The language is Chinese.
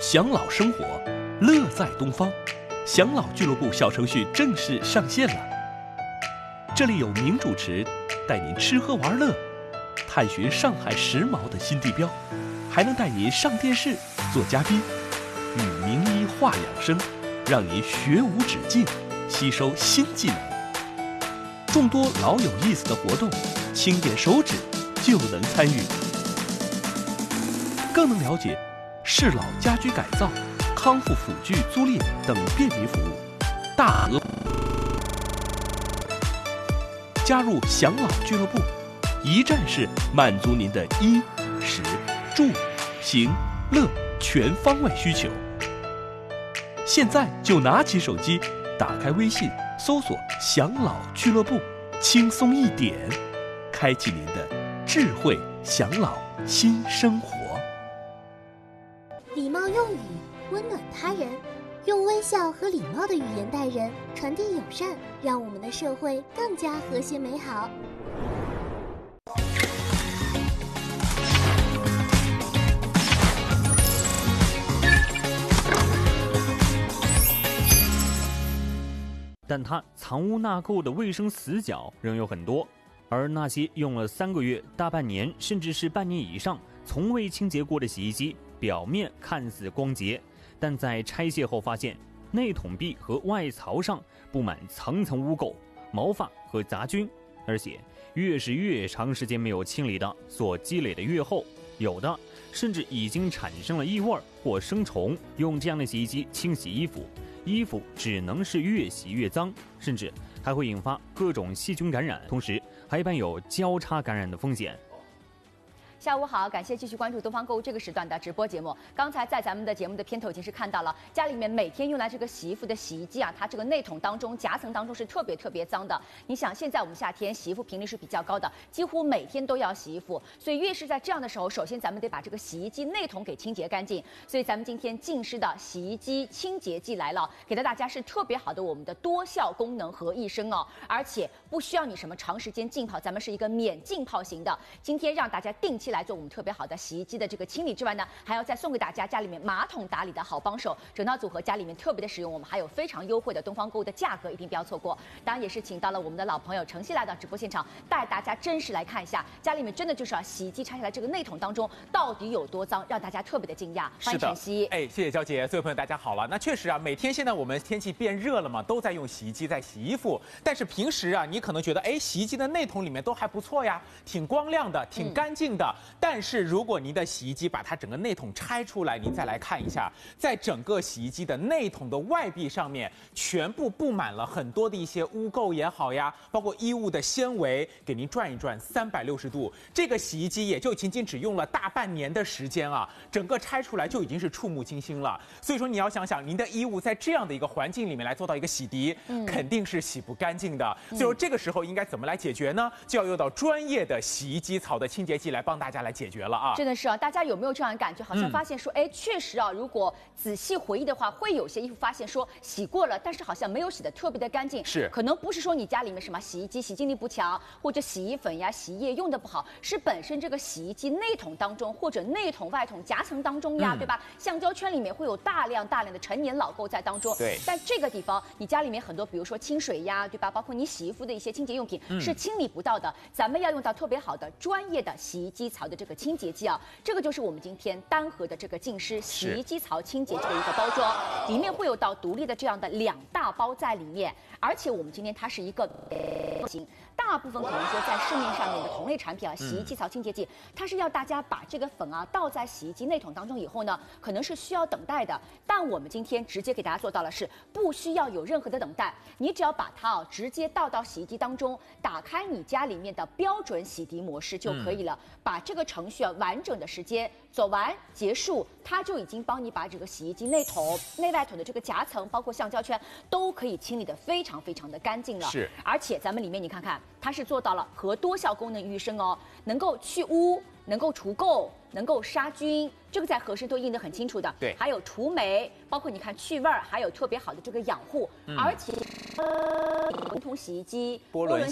享老生活，乐在东方。享老俱乐部小程序正式上线了，这里有名主持带您吃喝玩乐，探寻上海时髦的新地标，还能带您上电视做嘉宾，与名医话养生，让您学无止境，吸收新技能。众多老有意思的活动，轻点手指就能参与，更能了解适老家居改造、康复辅具租赁等便民服务。大河加入享老俱乐部，一站式满足您的衣食住行乐全方位需求。现在就拿起手机，打开微信，搜索享老俱乐部，轻松一点，开启您的智慧享老新生活。 礼貌用语，温暖他人，用微笑和礼貌的语言待人，传递友善，让我们的社会更加和谐美好。 但它藏污纳垢的卫生死角仍有很多，而那些用了3个月、大半年，甚至是半年以上，从未清洁过的洗衣机，表面看似光洁，但在拆卸后发现，内桶壁和外槽上布满层层污垢、毛发和杂菌，而且越是越长时间没有清理的，所积累的越厚，有的甚至已经产生了异味或生虫。用这样的洗衣机清洗衣服只能是越洗越脏，甚至还会引发各种细菌感染，同时还伴有交叉感染的风险。 下午好，感谢继续关注东方购物这个时段的直播节目。刚才在咱们的节目的片头已经是看到了，家里面每天用来这个洗衣服的洗衣机啊，它这个内桶当中、夹层当中是特别脏的。你想，现在我们夏天洗衣服频率是比较高的，几乎每天都要洗衣服，所以越是在这样的时候，首先咱们得把这个洗衣机内桶给清洁干净。所以咱们今天净湿的洗衣机清洁剂来了，给到大家是特别好的我们的多效功能和一升哦，而且不需要你什么长时间浸泡，咱们是一个免浸泡型的。今天让大家定期来做我们特别好的洗衣机的这个清理之外呢，还要再送给大家家里面马桶打理的好帮手，整套组合家里面特别的实用，我们还有非常优惠的东方购物的价格，一定不要错过。当然也是请到了我们的老朋友程曦来到直播现场，带大家真实来看一下家里面真的就是洗衣机拆下来这个内桶当中到底有多脏，让大家特别的惊讶。欢迎程曦。 谢谢娇姐，所有朋友大家好了。那确实啊，每天现在我们天气变热了嘛，都在用洗衣机在洗衣服。但是平时啊，你可能觉得洗衣机的内桶里面都还不错呀，挺光亮的，挺干净的。但是如果您的洗衣机把它整个内桶拆出来，您再来看一下，在整个洗衣机的内桶的外壁上面，全部布满了很多的一些污垢也好呀，包括衣物的纤维，给您转一转360度。这个洗衣机也就仅仅只用了大半年的时间啊，整个拆出来就已经是触目惊心了。所以说你要想想，您的衣物在这样的一个环境里面来做到一个洗涤，肯定是洗不干净的。所以说这个时候应该怎么来解决呢？就要用到专业的洗衣机槽的清洁剂来帮大家来解决了啊！ 真的是啊，大家有没有这样的感觉？好像发现说，确实啊，如果仔细回忆的话，会有些衣服发现说洗过了，但是好像没有洗得特别的干净。 是， 可能不是说你家里面什么洗衣机洗净力不强，或者洗衣粉呀、洗衣液用的不好，是本身这个洗衣机内桶当中或者内桶外桶夹层当中呀，对吧？橡胶圈里面会有大量的陈年老垢在当中。 对， 但这个地方你家里面很多，比如说清水呀，对吧？包括你洗衣服的一些清洁用品是清理不到的，咱们要用到特别好的专业的洗衣机槽的这个清洁剂啊，这个就是我们今天单盒的这个净湿洗衣机槽清洁剂的一个包装，里面会有到独立的这样的2大包在里面，而且我们今天它是一个型。大部分可能说在市面上面的同类产品啊，洗衣机槽清洁剂，它是要大家把这个粉啊倒在洗衣机内桶当中以后呢，可能是需要等待的。但我们今天直接给大家做到了是不需要有任何的等待，你只要把它直接倒到洗衣机当中，打开你家里面的标准洗涤模式就可以了。把这个程序完整的时间走完结束，它就已经帮你把这个洗衣机内桶、内外桶的这个夹层，包括橡胶圈，都可以清理得非常的干净了。 是， 而且咱们里面你看看，它是做到了和多效功能于一身哦，能够去污，能够除垢，能够杀菌，这个在盒身都印得很清楚的。 对， 还有除霉，包括你看去味儿，还有特别好的这个养护，而且滚筒洗衣机、 波轮